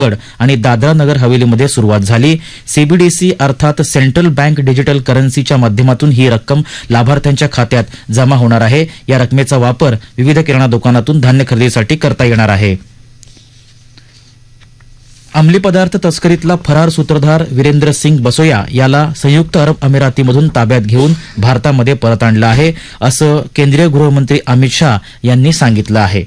आणि दादरा नगर हवेलीमध्ये सुरुवात झाली. सीबीडीसी अर्थात सेंट्रल बँक डिजिटल करन्सीच्या माध्यमातून ही रक्कम लाभार्थ्यांच्या खात्यात जमा होणार आहे. या रकमेचा वापर विविध किराणा दुकानातून धान्य खरेदीसाठी करता येणार आहे. अंमली पदार्थ तस्करीतला फरार सूत्रधार वीरेंद्र सिंग बसोया याला संयुक्त अरब अमिरातीमधून ताब्यात घेऊन भारतामध्ये परत आणलं आहे, असं केंद्रीय गृहमंत्री अमित शाह यांनी सांगितलं आहे.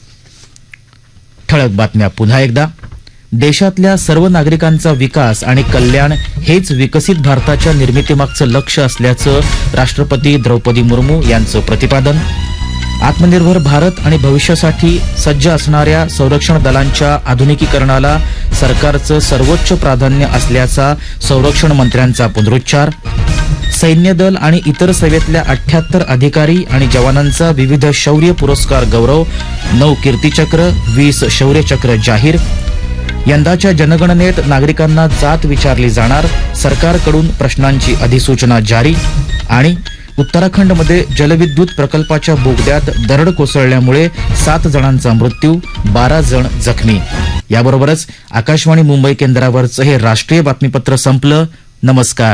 ठळक बातम्या पुन्हा एकदा. देशातल्या सर्व नागरिकांचा विकास आणि कल्याण हेच विकसित भारताच्या निर्मितीमागचं लक्ष्य असल्याचं राष्ट्रपती द्रौपदी मुर्मू यांचं प्रतिपादन. आत्मनिर्भर भारत आणि भविष्यासाठी सज्ज असणाऱ्या संरक्षण दलांच्या आधुनिकीकरणाला सरकारचं सर्वोच्च प्राधान्य असल्याचा संरक्षण मंत्र्यांचा पुनरुच्चार. सैन्य दल आणि इतर सेवेतल्या 78 अधिकारी आणि जवानांचा विविध शौर्य पुरस्कार गौरव. 9 कीर्तीचक्र, 20 शौर्यचक्र जाहीर. यंदाच्या जनगणनेत नागरिकांना जात विचारली जाणार, सरकारकडून प्रश्नांची अधिसूचना जारी. आणि उत्तराखंडमध्ये जलविद्युत प्रकल्पाच्या बोगद्यात दरड कोसळल्यामुळे 7 जणांचा मृत्यू, 12 जण जखमी. याबरोबरच आकाशवाणी मुंबई केंद्रावरचं हे राष्ट्रीय बातमीपत्र संपलं. नमस्कार.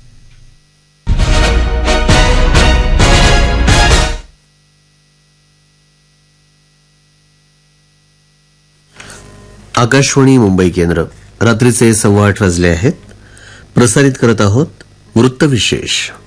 आकाशवाणी मुंबई केंद्र. रात्रीचे 8:15 वाजले आहेत. प्रसारित करत आहोत वृत्तविशेष.